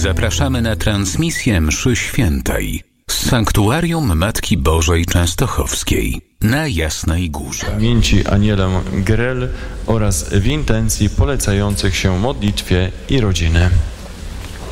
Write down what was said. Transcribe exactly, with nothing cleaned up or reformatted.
zapraszamy na transmisję mszy świętej z Sanktuarium Matki Bożej Częstochowskiej na Jasnej Górze. Pamięci Anielę Grel oraz w intencji polecających się modlitwie i rodziny.